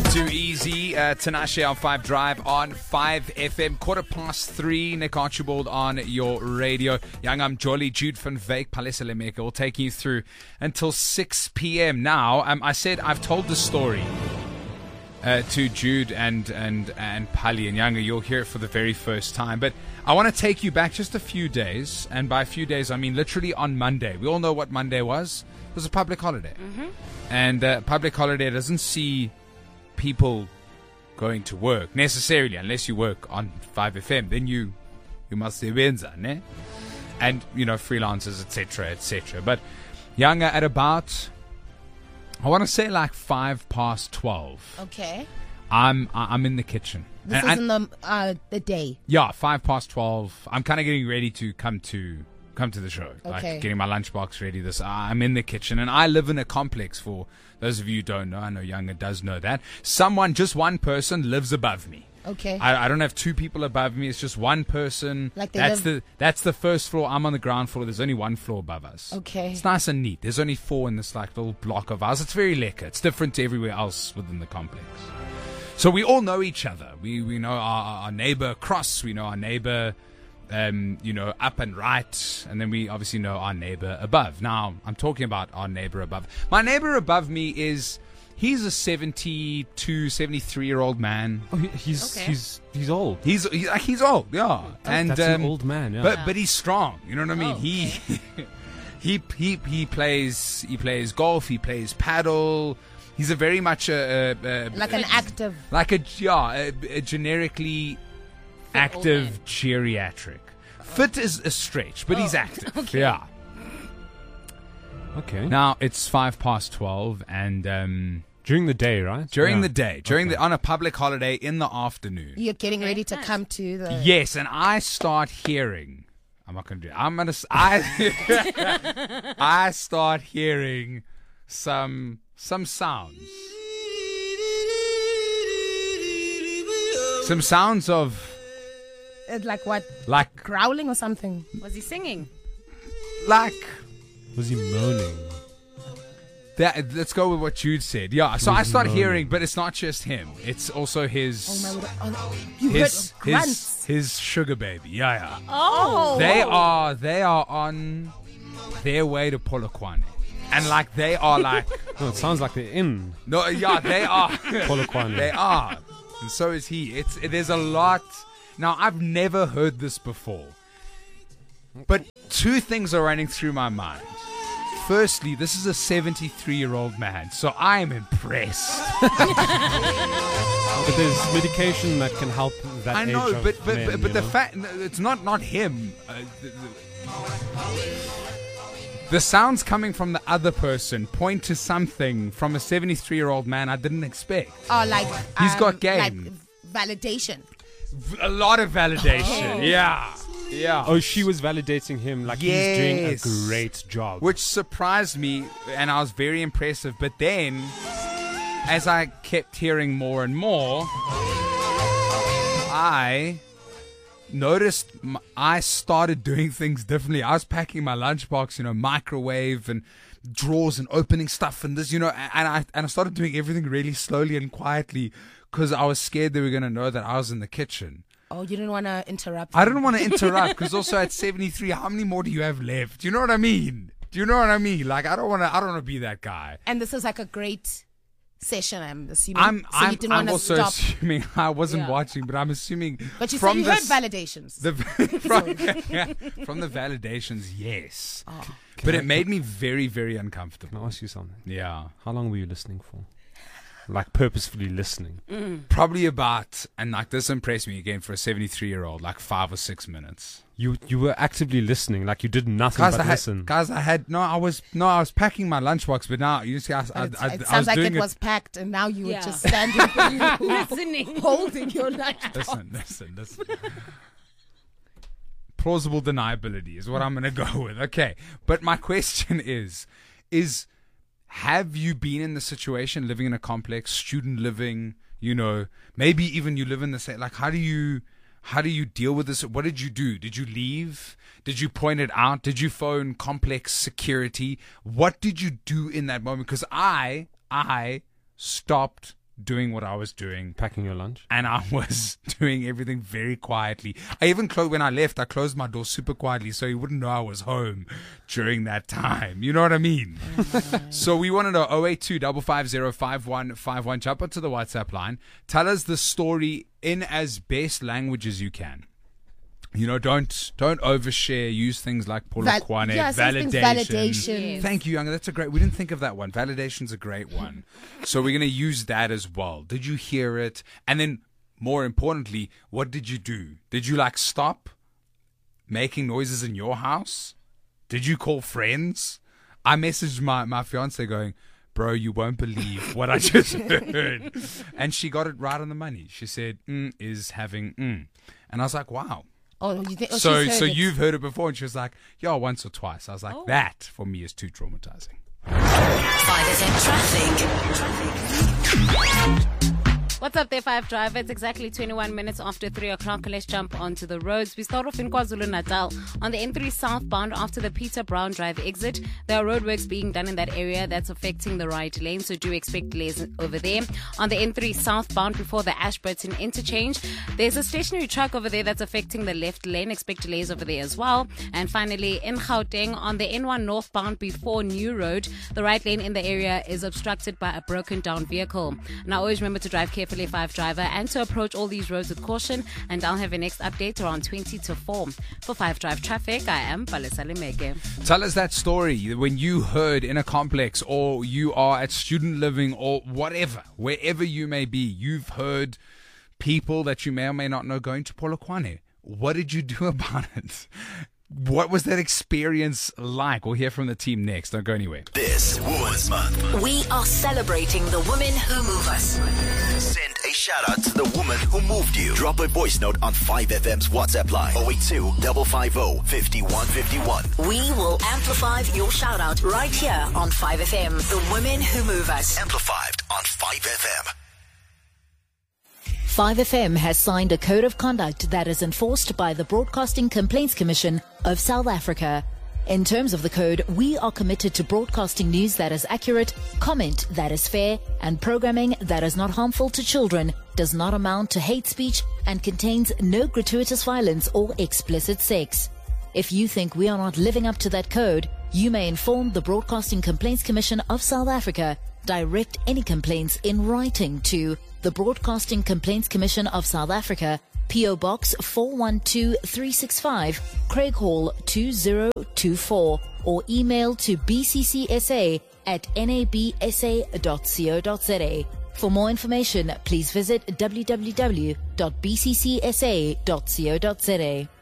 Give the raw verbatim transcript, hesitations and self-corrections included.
Too easy. Uh, Tinashe on five Drive on five F M. Quarter past three. Nick Archibald on your radio. Young, I'm Jolly. Jude van Veek, Palesa Lemeka will take you through until six p.m. Now, um, I said I've told the story uh, to Jude and, and, and Pali and Younger. You'll hear it for the very first time. But I want to take you back just a few days. And by a few days, I mean literally on Monday. We all know what Monday was. It was a public holiday. Mm-hmm. And uh, public holiday doesn't see people going to work necessarily, unless you work on five F M. Then you you must sebenza, ne? And you know, freelancers, etc, etc. But Younger, at about, I want to say like five past twelve, Okay. I'm I'm in the kitchen. This And- is in the uh, the day. Yeah, five past twelve. I'm kind of getting ready to come to come to the show. Okay. Like getting my lunchbox ready. This I'm in the kitchen, and I live in a complex. For those of you who don't know, I know Younger does know that. Someone, just one person, lives above me. Okay. I, I don't have two people above me. It's just one person. Like they that's live- the that's the first floor. I'm on the ground floor. There's only one floor above us. Okay. It's nice and neat. There's only four in this like little block of ours. It's very lekker. It's different to everywhere else within the complex. So we all know each other. We we know our, our neighbor across. We know our neighbor, um, you know, up and right. And then we obviously know our neighbor above. Now, I'm talking about our neighbor above. My neighbor above me is, he's a seventy-two, seventy-three-year-old man. Oh, he- he's Okay. he's he's old. He's he's, he's old, yeah. And That's um, an old man. Yeah. But but he's strong. You know what I mean? Oh, He he he he plays he plays golf. He plays paddle. He's a very much a, a, a Like an active. like a yeah a, a generically active man. geriatric. Fit is a stretch, but he's Oh, active. okay. Yeah. okay. Now it's five past twelve, and um, During the day, right? during Yeah. the day, during Okay. the on a public holiday in the afternoon. You're getting ready to come to the. Yes, and I start hearing. I'm not gonna do it. I'm gonna. s- I I start hearing some some sounds. Some sounds of It's like what? like Growling or something. Was he singing? like Was he moaning? that. Let's go with what Jude said. Yeah. So I Was start moaning. hearing, but it's not just him. It's also his. Oh my word. Oh, you his, heard grunts. his his sugar baby. Yeah, yeah. Oh. They are they are on their way to Polokwane. And like they are like No, it sounds like they're in no yeah, they are Polokwane. they are. And so is he. It's there's a lot. Now I've never heard this before. But two things are running through my mind. Firstly, this is a seventy-three-year-old man, so I am impressed. But there's medication that can help that I age know, of but but men, but, but you the know? fact it's not not him. Uh, the, the, the sounds coming from the other person point to something from a seventy-three-year-old man I didn't expect. Oh, like. He's um, got game. Like validation. A lot of validation. Oh. Yeah, yeah. Oh, she was validating him like he's doing a Yes. great job. Which surprised me, and I was very impressive. But then, as I kept hearing more and more, I noticed m- I started doing things differently. I was packing my lunchbox, you know, microwave and drawers and opening stuff and this, you know, and I and I started doing everything really slowly and quietly because I was scared they were going to know that I was in the kitchen. Oh, you didn't want to interrupt. I didn't want to interrupt because also at seventy-three, how many more do you have left? Do you know what I mean? Do you know what I mean? Like I don't want to. I don't want to be that guy. And this is like a great session, I'm assuming. I'm. so I'm, you didn't I'm want to also stop. assuming I wasn't Yeah. watching, but I'm assuming. But you said from you this, heard validations. The from, from the validations, yes. Oh. But it made me very, very uncomfortable. Can I ask you something? Yeah, How long were you listening for? Like purposefully listening? probably about, and like this impressed me again for a seventy-three-year-old, like five or six minutes. You you were actively listening, like you did nothing Guys, but I had, listen. guys, I had no. I was no. I was packing my lunchbox, but now you see, I, I, It, I, it I was sounds like doing it was packed, and now you were Yeah. just standing Listening. holding your lunch. Listen, listen, listen. Plausible deniability is what I'm going to go with. Okay. But my question is, is have you been in the situation living in a complex, student living, you know, maybe even you live in the same, like how do you, how do you deal with this? What did you do? Did you leave? Did you point it out? Did you phone complex security? What did you do in that moment? Because I, I stopped doing what I was doing. Packing your lunch. And I was doing everything very quietly. I even closed, when I left, I closed my door super quietly so he wouldn't know I was home during that time. You know what I mean? So we want to know oh eight two five five zero five one five one. Jump onto the WhatsApp line. Tell us the story in as best language as you can. You know, don't don't overshare. Use things like Polokwane, yeah, some things validation. validation. Yes. Thank you, Younger. That's a great. We didn't think of that one. Validation's a great one. So we're going to use that as well. Did you hear it? And then, more importantly, what did you do? Did you like stop making noises in your house? Did you call friends? I messaged my my fiance going, bro, you won't believe what I just heard. And she got it right on the money. She said, mm, is having mm. And I was like, wow. Oh, you think, oh, So she's heard so it. you've heard it before. And she was like, yeah, once or twice. I was like, Oh. that for me is too traumatizing. five F M traffic. What's up there, Five Drive? It's exactly twenty-one minutes after three o'clock. Let's jump onto the roads. We start off in KwaZulu-Natal on the N three southbound after the Peter Brown Drive exit. There are roadworks being done in that area that's affecting the right lane, so do expect delays over there. On the N three southbound before the Ashburton interchange, there's a stationary truck over there that's affecting the left lane. Expect delays over there as well. And finally, in Gauteng on the N one northbound before New Road, the right lane in the area is obstructed by a broken down vehicle. Now always remember to drive carefully, Five Driver, and to approach all these roads with caution. And I'll have a next update around twenty to four. For Five Drive Traffic, I am Palesa Lemeke. Tell us that story when you heard in a complex or you are at student living or whatever, wherever you may be, you've heard people that you may or may not know going to Polokwane. What did you do about it? What was that experience like? We'll hear from the team next. Don't go anywhere. This Women's Month, we are celebrating the women who move us. Send a shout out to the woman who moved you. Drop a voice note on five F M's WhatsApp line oh eight two five five zero five one five one. We will amplify your shout out right here on five F M. The women who move us. Amplified on five F M. five F M has signed a code of conduct that is enforced by the Broadcasting Complaints Commission of South Africa. In terms of the code, we are committed to broadcasting news that is accurate, comment that is fair, and programming that is not harmful to children, does not amount to hate speech, and contains no gratuitous violence or explicit sex. If you think we are not living up to that code, you may inform the Broadcasting Complaints Commission of South Africa. Direct any complaints in writing to the Broadcasting Complaints Commission of South Africa, P O Box four one two three six five, Craig Hall two zero two four, or email to b c c s a at n a b s a dot co dot z a. For more information, please visit w w w dot b c c s a dot co dot z a.